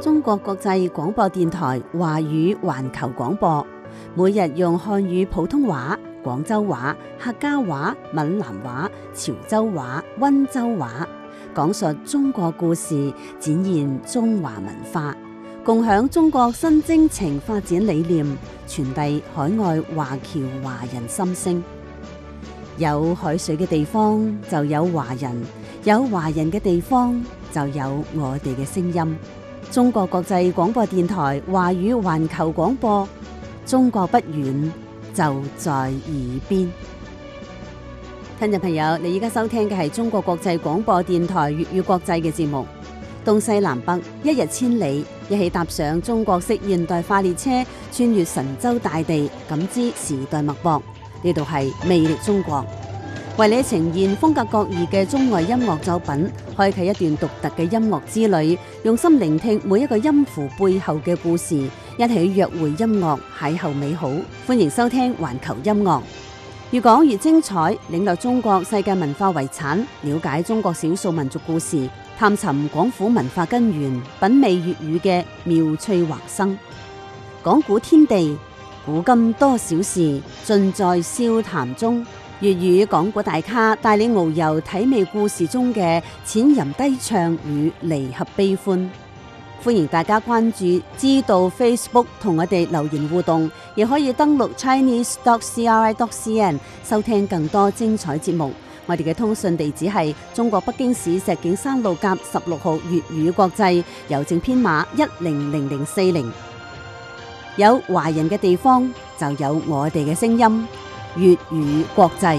中國國際廣播電台華語環球廣播，每日用漢語普通話、廣州話、客家話、閩南話、潮州話、溫州話，講述中國故事，展現中華文化，共享中國新征程發展理念，傳遞海外華僑華人心聲。有海水嘅地方就有華人，有華人嘅地方就有我哋嘅聲音。中國國際廣播電台華語環球廣播，中國不遠，就在耳邊。聽眾朋友，你而家收聽嘅係中國國際廣播電台粵語國際嘅節目。東西南北，一日千里，一起踏上中國式現代化列車，穿越神州大地，感知時代脈搏。呢度係魅力中國，為你呈現風格各異嘅中外音樂作品，開啟一段獨特嘅音樂之旅，用心聆聽每一個音符背後嘅故事，一起約會音樂，邂逅美好。歡迎收聽環球音樂，越講越精彩，領略中國世界文化遺產，了解中國少數民族故事，探尋廣府文化根源，品味粵語嘅妙趣橫生。講古天地，古今多少事，盡在笑談中。粵語講古大咖帶你遨遊體味故事中嘅淺吟低唱與離合悲歡。歡迎大家關注知道 Facebook 同我哋留言互動，亦可以登錄 chinese.cri.cn 收聽更多精彩節目。我哋嘅通訊地址係中國北京市石景山路甲16號粵語國際，郵政編碼100040。有華人嘅地方就有我哋嘅聲音，粵語國際。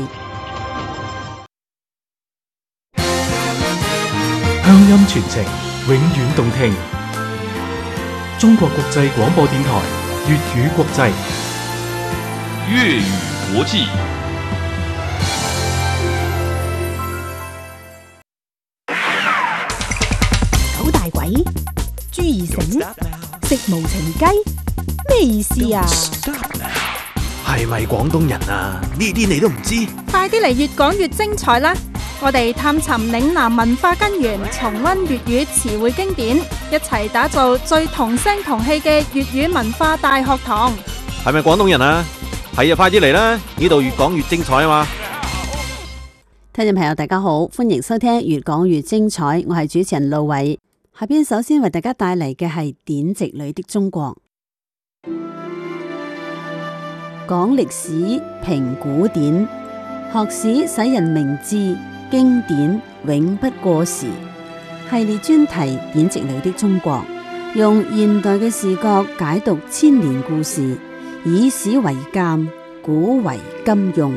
鄉音傳情，永遠動聽。中國國際廣播電台粵語國際， 粵語國際。 九大鬼、朱二嬸、食無情雞，咩意思啊？ 係咪廣東人啊？呢啲你都唔知？ 快啲嚟越講越精彩啦！我哋探尋嶺南文化根源，重溫粵語詞彙經典，一齊打造最同聲同氣嘅粵語文化大學堂。 係咪廣東人啊？係啊，快啲嚟啦！呢度越講越精彩啊嘛！ 聽眾朋友大家好，歡迎收聽越講越精彩，我係主持人路偉。下邊首先為大家帶嚟嘅係典籍裏的中國。講歷史，評古典，學史使人明智，經典永不過時。系列專題典籍裏的中國，用現代嘅視角解讀千年故事，以史為鑑，古為今用。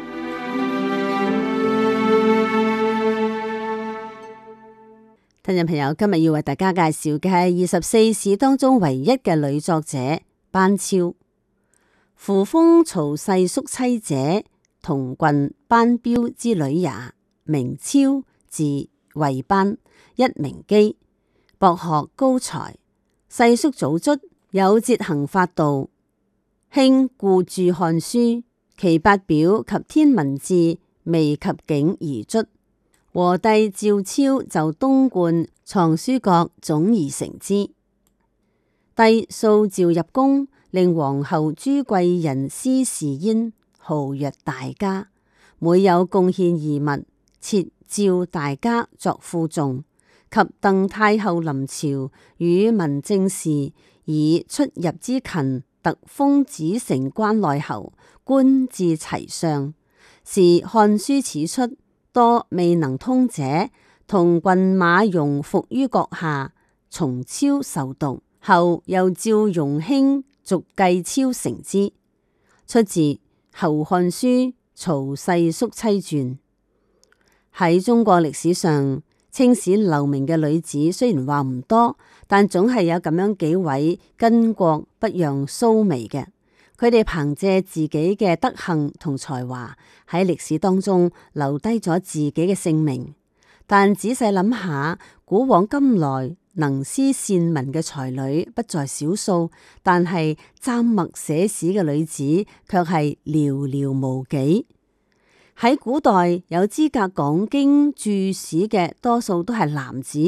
聽眾朋友，今日要為大家介紹嘅係24史當中唯一嘅女作者班超。扶風曹世叔妻者，童郡班彪之女也，名超，字惠班，一名姬，博學高才。世叔早卒，有節行法度，興故著漢書，其八表及天文志未及景而卒。和帝趙超就東觀藏書閣總而成之。帝素召入宮，令皇后朱貴人司事焉，號曰大家。每有貢獻異物，設召大家作賦誦。及鄧太后臨朝，與民政事，以出入之勤，特封子成關內侯，官至齊相。時漢書始出，多未能通者，童郡馬融伏於閣下，從超受讀，後又召容卿續繼超成之。出自《後漢書曹世叔妻傳》。喺中國歷史上，青史留名嘅女子雖然話唔多，但總係有咁樣幾位巾幗不讓鬚眉嘅。佢哋憑借自己嘅德行同才華，喺歷史當中留低咗自己嘅姓名。但仔細諗下，古往今來能詩善文嘅才女不在少數，但係緘默寫史嘅女子卻係寥寥無幾。喺古代有資格講經注史嘅多數都係男子，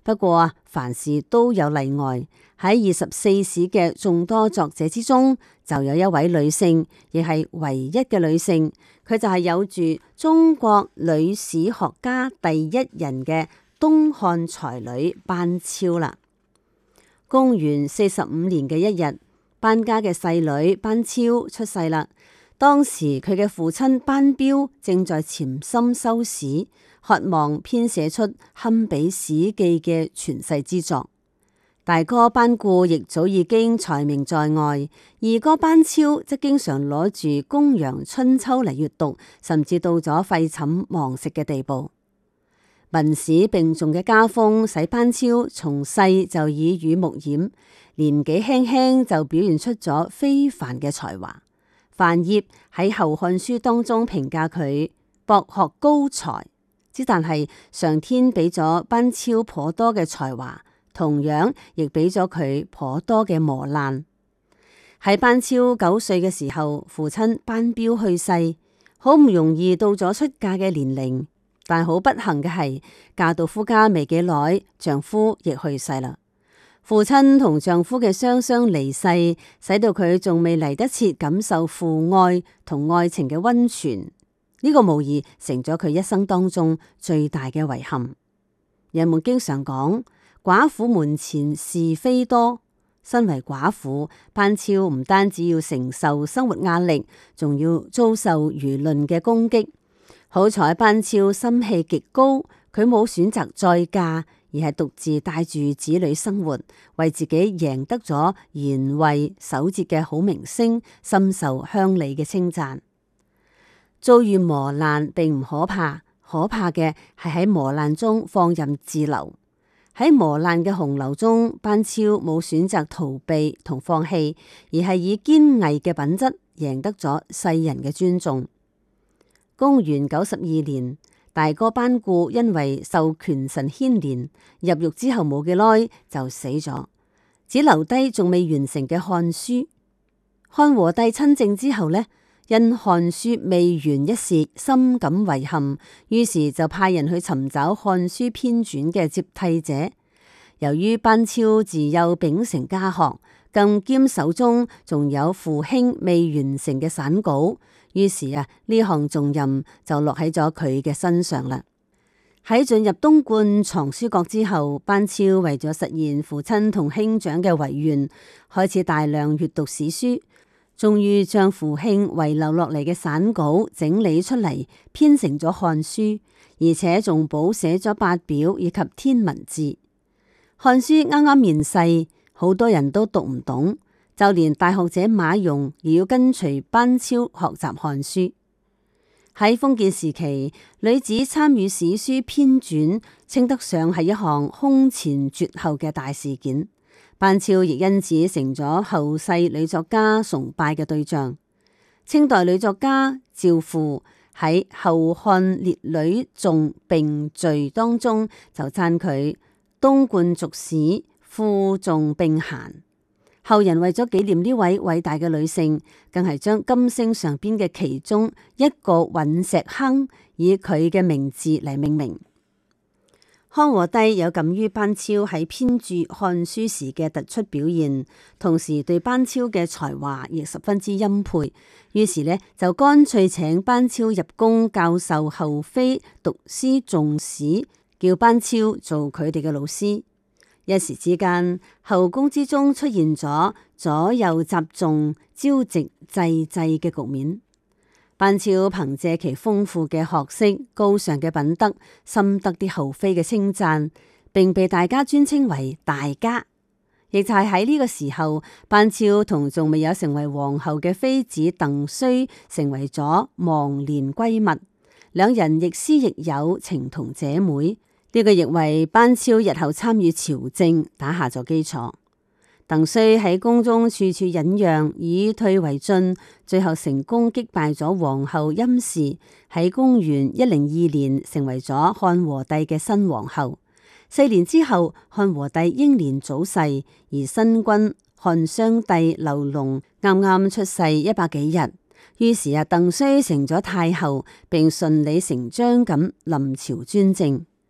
不過凡事都有例外，喺24史嘅眾多作者之中，就有一位女性，亦係唯一嘅女性，佢就係有住中國女史學家第一人嘅東漢才女班超啦。公元45年嘅一日，班家嘅細女班超出世啦。當時佢嘅父親班彪正在潛心修史，渴望編寫出堪比史記嘅傳世之作。大哥班固亦早已經才名在外，二哥班超則經常攞住《公羊春秋》嚟閱讀，甚至到咗廢寢忘食嘅地步。文史並重嘅家風使班超從細就耳濡目染，年紀輕輕就表現出咗非凡嘅才華。范曄喺《後漢書》當中評價佢博學高才，之但係上天俾咗班超頗多嘅才華，同樣亦俾咗佢頗多嘅磨難。喺班超9歲嘅時候，父親班彪去世，好唔容易到咗出嫁嘅年齡，但好不幸嘅係嫁到夫家未幾耐，丈夫亦去世啦。父親同丈夫嘅雙雙離世，使到佢仲未嚟得切感受父愛同愛情嘅溫泉，呢個無疑成咗佢一生當中最大嘅遺憾。人們經常講寡婦門前是非多，身為寡婦，班超唔單止要承受生活壓力，仲要遭受輿論嘅攻擊。好彩班超心氣極高，佢冇選擇再嫁，而係獨自帶住子女生活，為自己贏得咗賢惠守節嘅好名聲，深受鄉里嘅稱讚。遭遇磨難並唔可怕，可怕嘅係喺磨難中放任自流。喺磨難嘅洪流中，班超冇選擇逃避同放棄，而係以堅毅嘅品質贏得咗世人嘅尊重。公元92年，大哥班固因為受權臣牽連，入獄之後冇幾耐就死咗，只留低仲未完成嘅漢書。漢和帝親政之後呢，因漢書未完一事深感遺憾，於是就派人去尋找漢書編纂嘅接替者。由於班超自幼秉承家學，更兼手中仲有父兄未完成嘅散稿，於是呢項重任就落喺咗佢嘅身上啦。喺進入東莞藏書閣之後，班超為咗實現父親同兄長嘅遺願，開始大量閱讀史書，終於將父兄遺留落嚟嘅散稿整理出嚟，編成咗漢書，而且仲補寫咗八表以及天文字。漢書啱啱面世，好多人都讀唔懂。就連大學者馬融亦要跟隨班超學習漢書。喺封建時期，女子參與史書編纂，稱得上係一項空前絕後嘅大事件。班超亦因此成咗後世女作家崇拜嘅對象。清代女作家趙芙喺《後漢列女頌並序》當中就讚佢東莞俗史賦頌並閒。後人為咗紀念呢位偉大嘅女性，更係將金星上邊嘅其中一個隕石坑以佢嘅名字嚟命名。漢和帝有感於班超喺編著漢書時嘅突出表現，同時對班超嘅才華亦十分之欽佩，於是呢，就乾脆請班超入宮教授后妃讀詩誦史，叫班超做佢哋嘅老師。一時之間，後宮之中出現咗左右雜誦、朝夕濟濟嘅局面。班超憑借其豐富嘅學識、高尚嘅品德，深得啲后妃嘅稱讚，並被大家尊稱為大家。亦就係喺呢個時候，班超同仲未有成為皇后嘅妃子鄧須成為咗忘年閨蜜，兩人亦師亦友，情同姐妹。呢個亦為班超日後參與朝政打下咗基礎。鄧須喺宮中處處忍讓，以退為進，最後成功擊敗咗皇后陰氏，喺公元102年成為咗漢和帝嘅新皇后。4年之後，漢和帝英年早逝，而新君漢襄帝劉隆啱啱出世100幾日，於是鄧須成咗太后，並順理成章咁臨朝專政。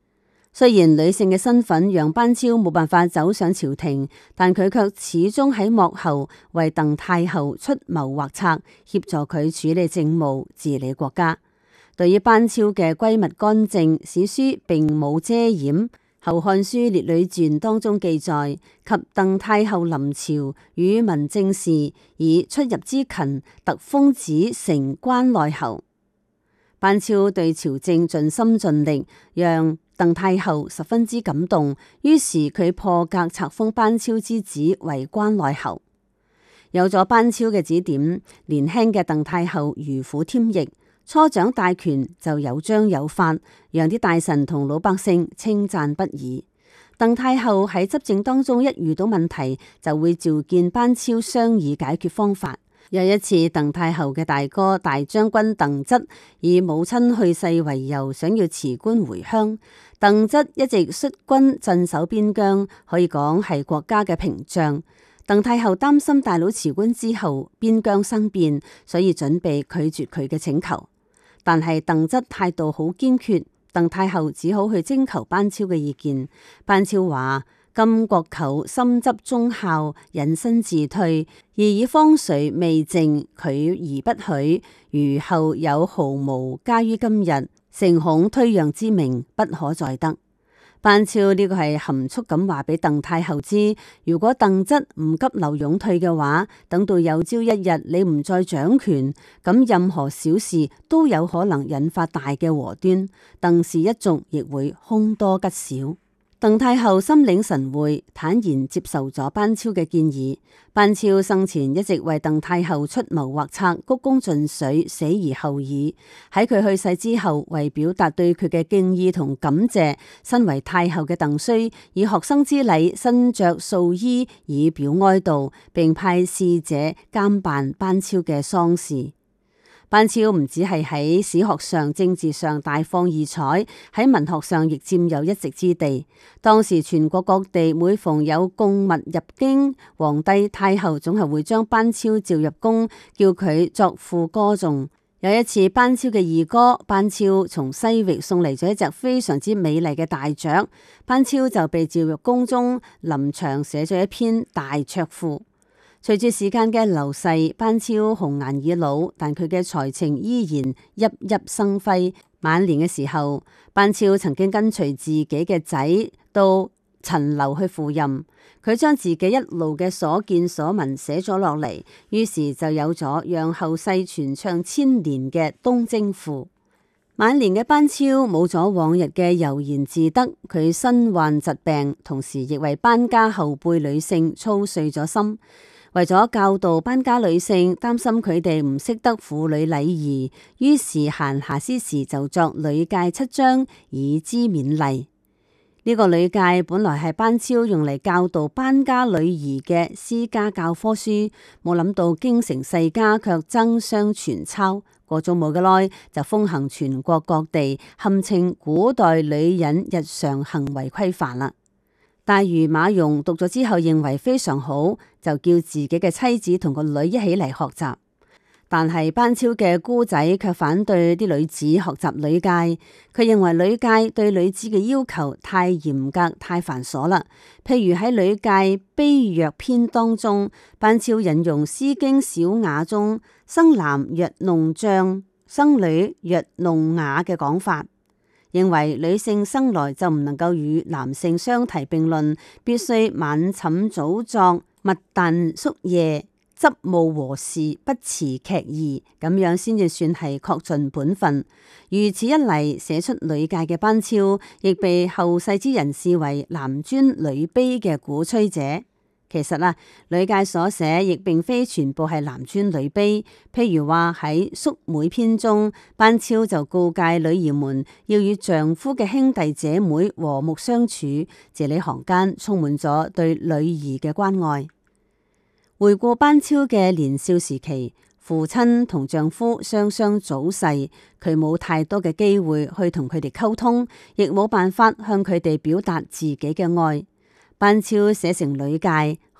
雖然女性嘅身份讓班超冇辦法走上朝廷，但佢卻始終喺幕後為鄧太后出謀劃策，協助佢處理政務、治理國家。對於班超嘅閨蜜干政，史書並冇遮掩。《後漢書·列女傳》當中記載，及鄧太后臨朝，與民政事，以出入之勤，特封子成關內侯。班超對朝政盡心盡力，讓鄧太后十分之感動，於是佢破格冊封班超之子為關內侯。有咗班超嘅指點，年輕嘅鄧太后如虎添翼，初掌大權就有章有法，讓啲大臣同老百姓稱讚不已。鄧太后喺執政當中一遇到問題，就會召見班超商議解決方法。有一次，鄧太后嘅大哥大將軍鄧仄以母親去世為由，想要辭官回鄉。鄧仄一直率軍鎮守邊疆，可以講係國家嘅屏障。鄧太后擔心大佬辭官之後邊疆生變，所以準備拒絕佢嘅請求。但係鄧仄態度好堅決，鄧太后只好去徵求班超嘅意見。班超話：今國舅深執忠孝，隱身自退，而以方遂未正，拒而不許。如後有毫毛加於今日，誠恐推讓之名不可再得。班超呢個係含蓄咁話俾鄧太后知，如果鄧仄唔急流勇退嘅話，等到有朝一日你唔再掌權，咁任何小事都有可能引發大嘅禍端，鄧氏一族亦會凶多吉少。鄧太后心領神會，坦然接受咗班超嘅建議。班超生前一直為鄧太后出謀劃策，鞠躬盡瘁，死而後已。喺佢去世之後，為表達對佢嘅敬意同感謝，身為太后嘅鄧須以學生之禮身着素衣以表哀悼，並派使者監辦班超嘅喪事。班超唔止係喺史學上、政治上大放異彩，喺文學上亦佔有一席之地。當時全國各地每逢有貢物入京，皇帝太后總係會將班超召入宮，叫佢作賦歌頌。有一次，班超嘅二哥班超從西域送嚟咗一隻非常之美麗嘅大雀，班超就被召入宮中，臨場寫咗一篇大雀賦。隨住時間嘅流逝，班超紅顏已老，但佢嘅才情依然熠熠生輝。晚年嘅時候，班超曾經跟隨自己嘅仔到陳留去赴任，佢將自己一路嘅所見所聞寫咗落嚟，於是就有咗讓後世傳唱千年嘅《東征賦》。晚年嘅班超冇咗往日嘅悠然自得，佢身患疾病，同時亦為班家後輩女性操碎咗心。為咗教導班家女性，擔心佢哋唔識得婦女禮儀，於是閒暇之時就作《女誡》7章，以之勉勵。呢個《女誡》本來係班超用嚟教導班家女兒嘅私家教科書，冇諗到京城世家卻爭相傳抄，過咗冇幾耐就風行全國各地，堪稱古代女人日常行為規範啦。大儒馬融讀咗之後認為非常好，就叫自己嘅妻子同個女一起嚟學習。但係班超嘅姑仔卻反對啲女子學習女誡，佢認為女誡對女子嘅要求太嚴格、太繁瑣啦。譬如喺女誡卑弱篇當中，班超引用《詩經·小雅》中生男若弄瘴，生女若弄瓦嘅講法，認為女性生來就唔能夠與男性相提並論，必須晚寢早作，勿但宿夜，執務和事不辭劇儀，咁樣先至算係確盡本分。如此一嚟，寫出女誡嘅班超，亦被後世之人視為男尊女卑嘅鼓吹者。其實啊，女誡所寫亦並非全部係男尊女卑。譬如話喺叔妹篇中，班超就告誡女兒們要與丈夫嘅兄弟姐妹和睦相處，字裏行間充滿咗對女兒嘅關愛。回顧班超嘅年少時期，父親同丈夫雙雙早逝，佢冇太多嘅機會去同佢哋溝通，亦冇辦法向佢哋表達自己嘅愛。班超寫成女誡，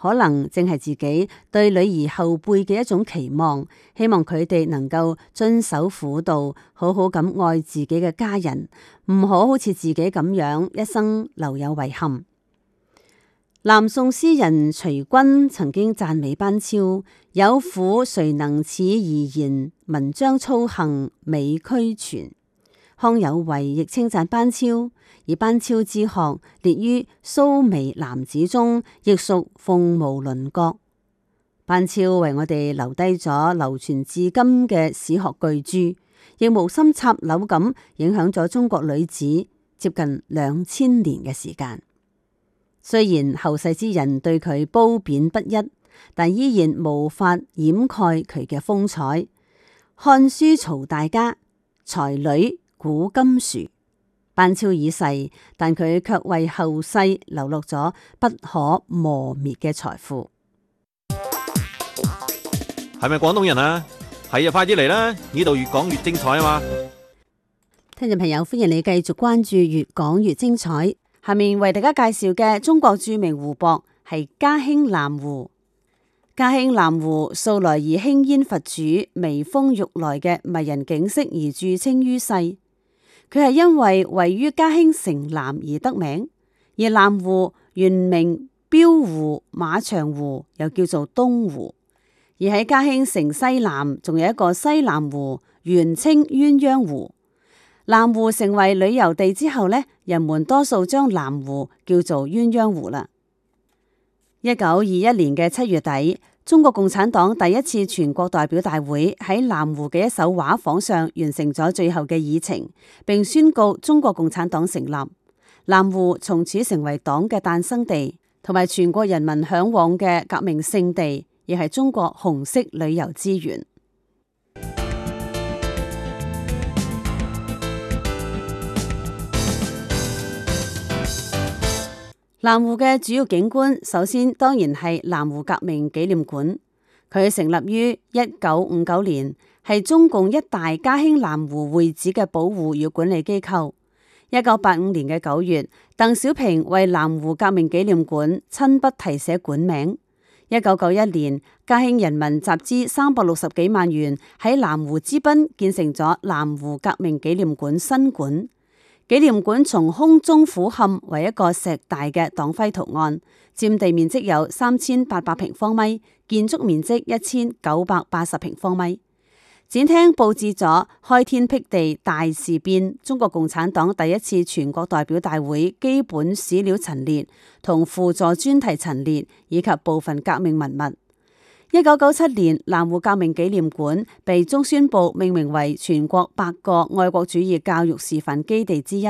可能正係自己對女兒後輩嘅一種期望，希望佢哋能夠遵守婦道，好好咁愛自己嘅家人，唔好似自己咁樣一生留有遺憾。南宋詩人徐君曾經讚美班超：有婦誰能似怡然，文章操行美俱全。康有為亦稱讚班超，而班超之學列於蘇眉男子中，亦屬鳳毛麟角。班超為我哋留低咗流傳至今嘅史學巨著，亦無心插柳咁影響咗中國女子接近2000年嘅時間。雖然後世之人對佢褒貶不一，但依然無法掩蓋佢嘅風采。漢書曹大家，才女古今殊。班超已逝，但佢卻為後世留落咗不可磨滅嘅財富。 係咪廣東人啊？係啊，快啲嚟啦！呢度越講越精彩啊嘛！ 聽眾朋友，歡迎你繼續關注越講越精彩。下面為大家介紹嘅中國著名湖泊係嘉興南湖。嘉興南湖素來以輕煙佛主、微風欲來嘅迷人景色而著稱於世。佢係因為位於嘉興城南而得名，而南湖原名標湖、馬場湖，又叫做東湖。而喺嘉興城西南仲有一個西南湖，原稱鴛鴦湖。南湖成為旅遊地之後呢，人們多數將南湖叫做鴛鴦湖啦。1921年嘅7月底，中國共產黨第一次全國代表大會喺南湖嘅一艘畫舫上完成咗最後嘅議程，並宣告中國共產黨成立。南湖從此成為黨嘅誕生地，同埋全國人民向往嘅革命聖地，亦係中國紅色旅遊資源。南湖嘅主要景觀，首先當然係南湖革命紀念館。佢成立於1959年，係中共一大嘉興南湖會址嘅保護與管理機構。1985年嘅9月，鄧小平為南湖革命紀念館親筆題寫館名。1991年，嘉興人民集資360幾萬元喺南湖之濱建成咗南湖革命紀念館新館。紀念館從空中俯瞰為一個碩大嘅黨徽圖案，佔地面積有3800平方米，建築面積1980平方米。展廳佈置咗開天闢地大事變、中國共產黨第一次全國代表大會基本史料陳列同輔助專題陳列，以及部分革命文物。1997年，南湖革命紀念館被中宣部命名為全國100個愛國主義教育示範基地之一。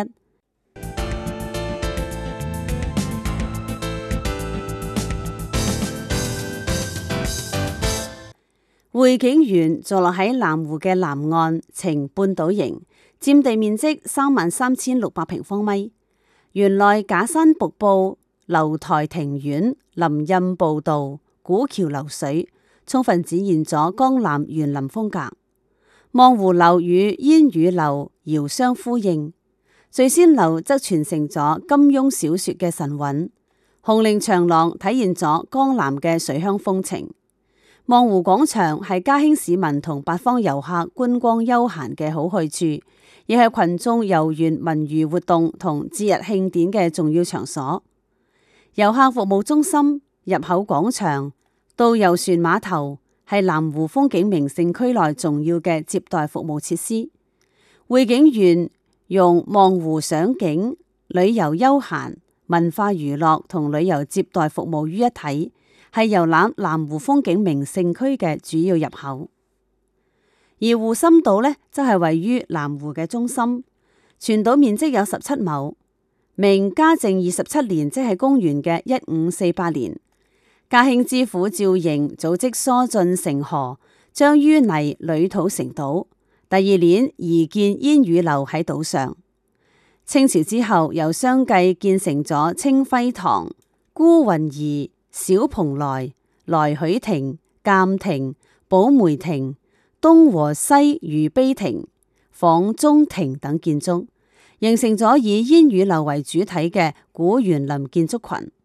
匯景園坐落喺南湖嘅南岸，呈半島形，佔地面積33600平方米。園內假山瀑布、樓台庭院、林蔭步道、古橋流水，充分展現咗江南園林風格。望湖樓與煙雨樓遙相呼應，聚仙樓則傳承咗金庸小說嘅神韻。紅菱長廊體現咗江南嘅水鄉風情。望湖廣場係嘉興市民同八方遊客觀光休閒嘅好去處，亦係群眾遊園文娛活動同節日慶典嘅重要場所。遊客服務中心、入口廣場、導遊船碼頭係南湖風景名勝區內重要嘅接待服務設施。匯景園用望湖賞景、旅遊休閒、文化娛樂同旅遊接待服務於一體，係遊覽南湖風景名勝區嘅主要入口。而湖心島呢，則係位於南湖嘅中心，全島面積有17畝。明嘉靖27年，即係公元嘅1548年，嘉興知府趙瑩組織疏浚成河，將淤泥壘土成島。第二年移建煙雨樓喺島上。清朝之後，又相繼建成咗清輝堂、孤雲頤、小蓬萊、來許亭、鑒亭、寶梅亭、東和西御碑亭、舫中亭等建築，形成咗以煙雨樓為主體嘅古園林建築群。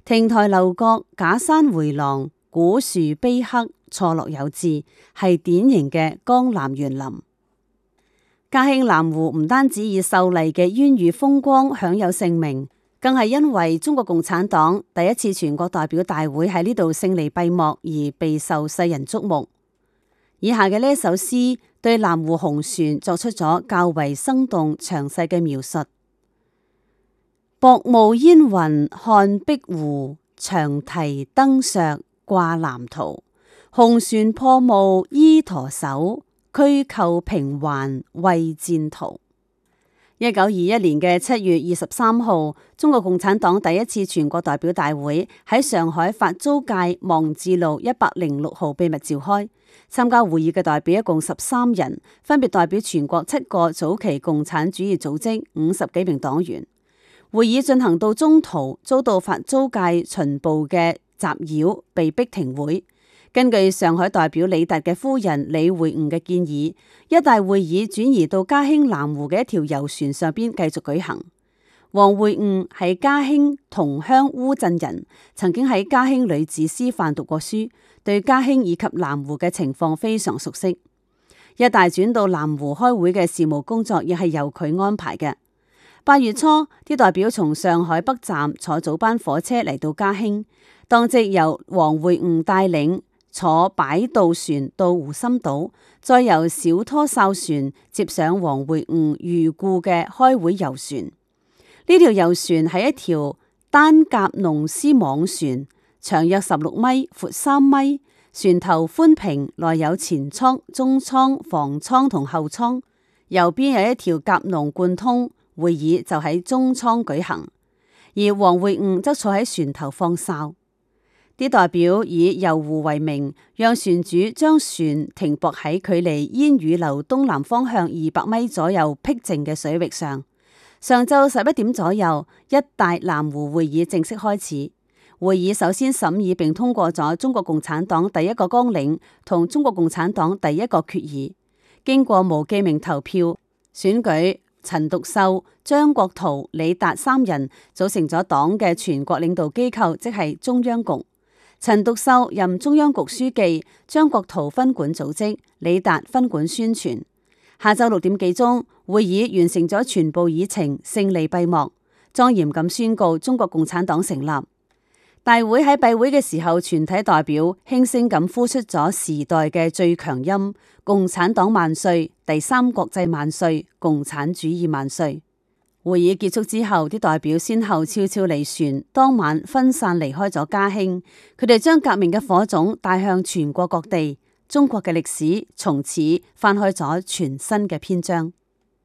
亭台樓閣、假山迴廊、古樹碑刻，錯落有致，係典型嘅江南園林。嘉興南湖唔單止以秀麗嘅煙雨風光享有盛名，更係因為中國共產黨第一次全國代表大會喺呢度勝利閉幕而備受世人矚目。以下嘅呢一首詩對南湖紅船作出咗較為生動詳細嘅描述。薄霧煙雲看碧湖，長堤燈削掛藍圖。紅船破霧依舵手，驅寇平還畏戰圖。1921年嘅7月23號，中國共產黨第一次全國代表大會喺上海法租界望志路106號秘密召開。參加會議嘅代表一共13人，分別代表全國7個早期共產主義組織50幾名黨員。會議進行到中途，遭到法租界巡捕嘅襲擾，被逼停會。根據上海代表李達嘅夫人李會吾嘅建議，一大會議轉移到嘉興南湖嘅一條遊船上邊繼續舉行。王會吾係嘉興同鄉烏鎮人，曾經喺嘉興女子師範讀過書，對嘉興以及南湖嘅情況非常熟悉。一大轉到南湖開會嘅事務工作亦係由佢安排嘅。8月初，啲代表從上海北站坐早班火車嚟到嘉興，當即由王會吾帶領坐擺渡船到湖心島，再由小拖哨船接上王會吾寓故嘅開會遊船。呢條遊船係一條單甲龍絲網船，長約16米，闊3米，船頭寬平，內有前艙、中艙、房艙同後艙，右邊有一條甲龍貫通。會議就喺中艙舉行，而王會吾則坐喺船頭放哨。啲代表以遊湖為名，讓船主將船停泊喺距離煙雨樓東南方向200米左右僻靜嘅水域上。上晝11點左右，一大南湖會議正式開始。會議首先審議並通過咗中國共產黨第一個綱領同中國共產黨第一個決議，經過無記名投票選舉。陳獨秀、張國燾、李達3人組成咗黨嘅全國領導機構，即係中央局。陳獨秀任中央局書記，張國燾分管組織，李達分管宣傳。下晝6點幾鐘，會議完成咗全部議程，勝利閉幕，莊嚴咁宣告中國共產黨成立。大會喺閉會嘅時候，全體代表輕聲咁呼出咗時代嘅最強音：共產黨萬歲，第三國際萬歲，共產主義萬歲。會議結束之後，啲代表先後悄悄離船，當晚分散離開咗嘉興。佢哋將革命嘅火種帶向全國各地，中國嘅歷史從此翻開咗全新嘅篇章。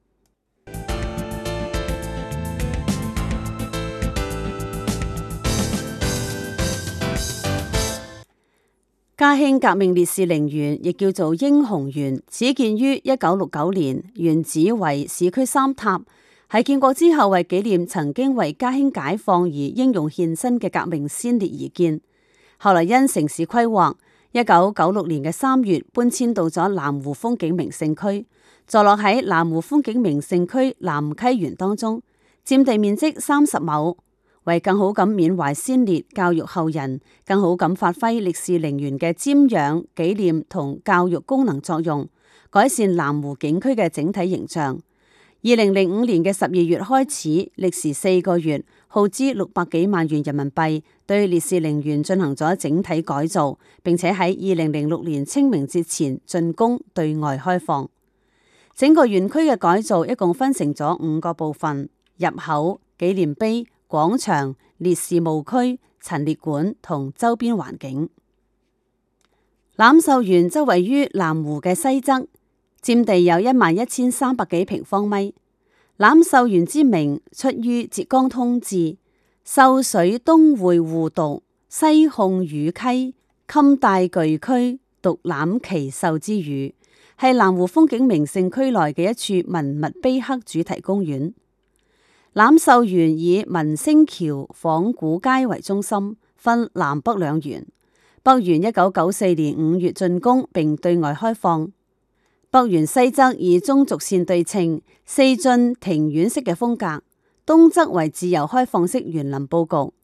嘉興革命烈士陵園亦叫做英雄園，始建於1969年，原址為市區3塔，喺建國之後為紀念曾經為嘉興解放而英勇獻身嘅革命先烈而建。後來因城市規劃，1996年嘅3月搬遷到咗南湖風景名勝區，坐落喺南湖風景名勝區南溪園當中，佔地面積30畝。為更好咁緬懷先烈、教育後人，更好咁發揮烈士陵園嘅瞻仰、紀念同教育功能作用，改善南湖景區嘅整體形象。2005年嘅12月開始，歷時4個月，耗資600幾萬元人民幣，對烈士陵園進行咗整體改造，並且喺2006年清明節前竣工對外開放。整個園區嘅改造一共分成咗5個部分：入口、紀念碑、廣場、烈士墓區、陳列館同周邊環境。欖秀園則位於南湖嘅西側，佔地有11300幾平方米。欖秀園之名出於浙江通志：秀水東匯互讀，西控汝溪，襟帶巨區，獨攬奇秀之語，係南湖風景名勝區內嘅一處文物碑刻主題公園。欖秀園以文星橋、仿古街為中心，分南北兩園。北園1994年5月竣工並對外開放。北園西側以中軸線對稱，四進庭院式嘅風格；東側為自由開放式園林佈局。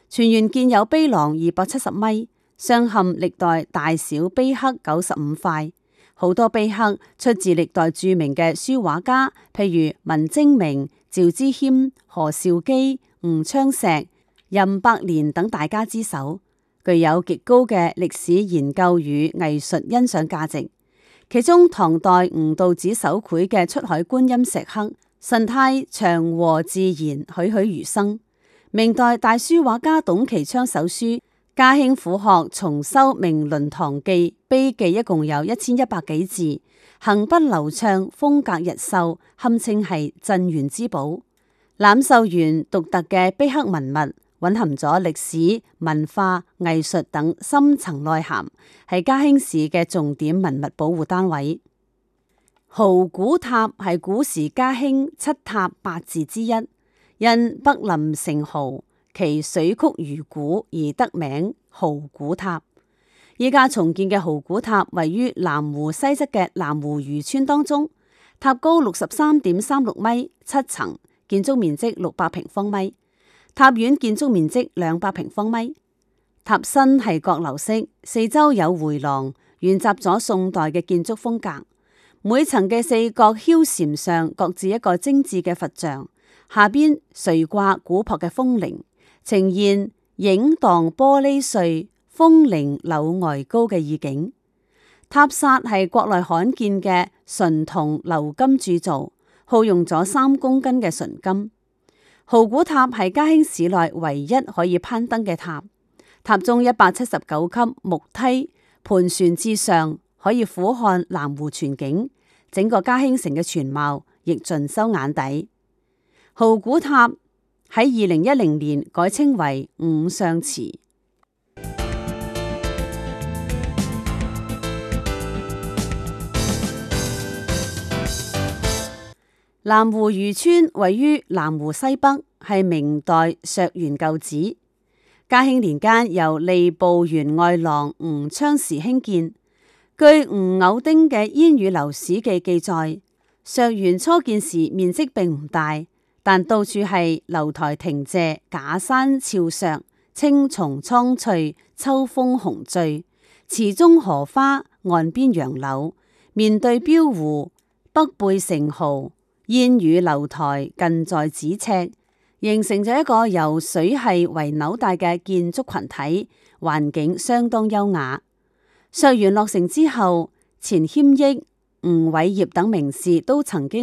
全園建有碑廊270米，鑲嵌歷代大小碑刻95塊，好多碑刻出自歷代著名嘅書畫家，譬如文徵明、趙之謙、何紹基、吳昌碩、任伯年等大家之手，具有極高嘅歷史研究與藝術欣賞價值。其中唐代吳道子手繪嘅出海觀音石刻，神態祥和自然，栩栩如生。明代大書畫家董其昌手書《嘉興府學重修明倫堂記》碑記一共有1100幾字，行筆流暢，風格日秀，堪稱係鎮園之寶。欖秀園獨特嘅碑刻文物，蘊含咗歷史、文化、藝術等深層內涵，係嘉興市嘅重點文物保護單位。蠔鼓塔係古時嘉興七塔八字之一，因北臨成蠔，其水曲如鼓而得名蠔鼓塔。依家重建嘅蠔鼓塔位於南湖西側嘅南湖漁村當中，塔高63.36米，7層，建築面積600平方米，塔院建築面積200平方米。塔身係閣樓式，四周有回廊，沿襲咗宋代嘅建築風格。每層嘅四角梟檐上各置一個精緻嘅佛像，下邊垂掛古樸嘅風鈴，呈現影蕩玻璃碎、風鈴柳外高嘅意境。塔剎係國內罕見嘅純銅鎏金鑄造，耗用咗3公斤嘅純金。蠔鼓塔係嘉興市內唯一可以攀登嘅塔，塔中179級木梯盤旋至上，可以俯瞰南湖全景，整個嘉興城嘅全貌亦盡收眼底。蠔鼓塔喺2010年改稱為五相祠。南湖漁村位於南湖西北，係明代削園舊址。嘉興年間由吏部員外郎吳昌時興建。據吳偶丁嘅《煙雨樓史記》記載，削園初建時面積並唔大，但到處係樓台亭榭、假山峭石、青松蒼翠、秋風紅醉，池中荷花，岸邊楊柳，面對標湖，北背成蠔，煙雨樓台近在咫尺，形成咗一個由水系為紐帶嘅建築群體，環境相當優雅。削園落成之後，錢謙益、吳偉業等名士都曾經